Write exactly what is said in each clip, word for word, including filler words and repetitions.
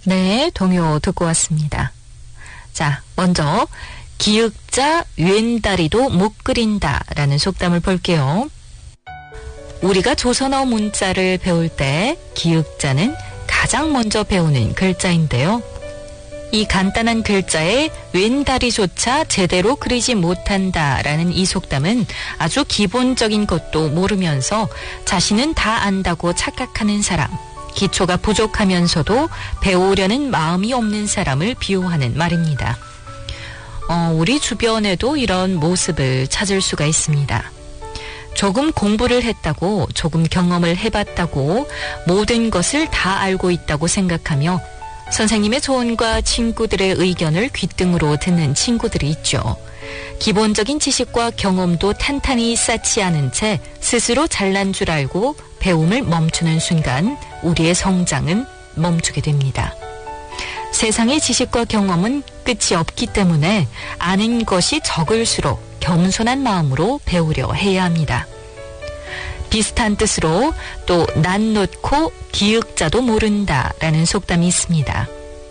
네, 동요 듣고 왔습니다. 자, 먼저 기역자 왼다리도 못 그린다 라는 속담을 볼게요. 우리가 조선어 문자를 배울 때 기역자는 가장 먼저 배우는 글자인데요. 이 간단한 글자에 왼다리조차 제대로 그리지 못한다라는 이 속담은 아주 기본적인 것도 모르면서 자신은 다 안다고 착각하는 사람, 기초가 부족하면서도 배우려는 마음이 없는 사람을 비유하는 말입니다. 어, 우리 주변에도 이런 모습을 찾을 수가 있습니다. 조금 공부를 했다고, 조금 경험을 해봤다고, 모든 것을 다 알고 있다고 생각하며 선생님의 조언과 친구들의 의견을 귓등으로 듣는 친구들이 있죠. 기본적인 지식과 경험도 탄탄히 쌓지 않은 채 스스로 잘난 줄 알고 배움을 멈추는 순간 우리의 성장은 멈추게 됩니다. 세상의 지식과 경험은 끝이 없기 때문에 아는 것이 적을수록 겸손한 마음으로 배우려 해야 합니다. 비슷한 뜻으로 또 낫 놓고 기역자도 모른다라는 속담이 있습니다.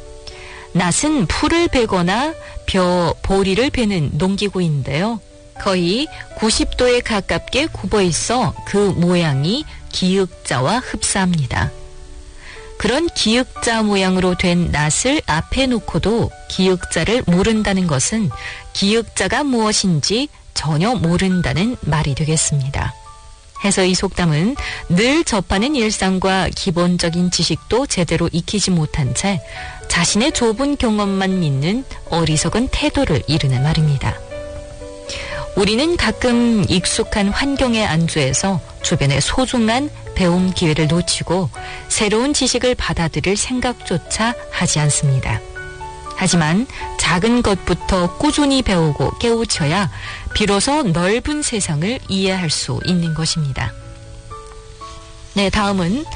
낫은 풀을 베거나 벼, 보리를 베는 농기구인데요. 거의 구십 도에 가깝게 굽어 있어 그 모양이 기역자와 흡사합니다. 그런 기역자 모양으로 된 낫을 앞에 놓고도 기역자를 모른다는 것은 기역자가 무엇인지 전혀 모른다는 말이 되겠습니다. 해서 이 속담은 늘 접하는 일상과 기본적인 지식도 제대로 익히지 못한 채 자신의 좁은 경험만 믿는 어리석은 태도를 이르는 말입니다. 우리는 가끔 익숙한 환경에 안주해서 주변의 소중한 배움 기회를 놓치고 새로운 지식을 받아들일 생각조차 하지 않습니다. 하지만 작은 것부터 꾸준히 배우고 깨우쳐야 비로소 넓은 세상을 이해할 수 있는 것입니다. 네, 다음은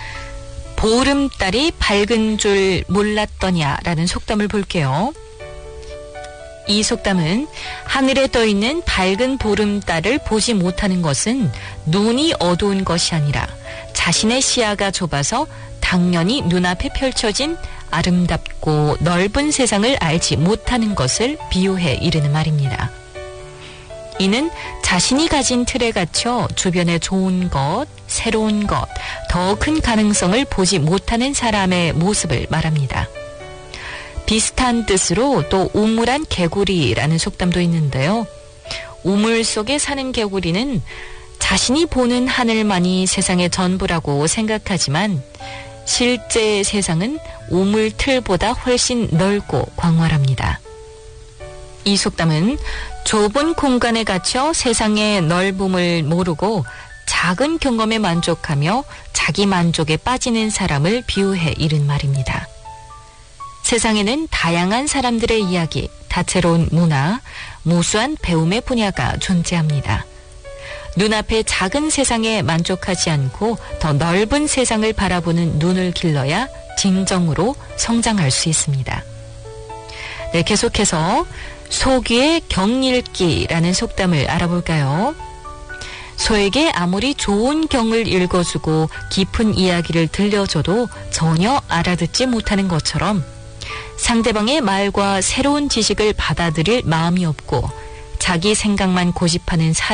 보름달이 밝은 줄 몰랐더냐라는 속담을 볼게요. 이 속담은 하늘에 떠 있는 밝은 보름달을 보지 못하는 것은 눈이 어두운 것이 아니라 자신의 시야가 좁아서 당연히 눈앞에 펼쳐진 아름답고 넓은 세상을 알지 못하는 것을 비유해 이르는 말입니다. 이는 자신이 가진 틀에 갇혀 주변에 좋은 것, 새로운 것, 더 큰 가능성을 보지 못하는 사람의 모습을 말합니다. 비슷한 뜻으로 또 우물한 개구리라는 속담도 있는데요. 우물 속에 사는 개구리는 자신이 보는 하늘만이 세상의 전부라고 생각하지만 실제 세상은 우물 틀보다 훨씬 넓고 광활합니다. 이 속담은 좁은 공간에 갇혀 세상의 넓음을 모르고 작은 경험에 만족하며 자기 만족에 빠지는 사람을 비유해 이른 말입니다. 세상에는 다양한 사람들의 이야기, 다채로운 문화, 무수한 배움의 분야가 존재합니다. 눈앞의 작은 세상에 만족하지 않고 더 넓은 세상을 바라보는 눈을 길러야 진정으로 성장할 수 있습니다. 네, 계속해서 소귀의 경읽기라는 속담을 알아볼까요? 소에게 아무리 좋은 경을 읽어주고 깊은 이야기를 들려줘도 전혀 알아듣지 못하는 것처럼 상대방의 말과 새로운 지식을 받아들일 마음이 없고 자기 생각만 고집하는 사람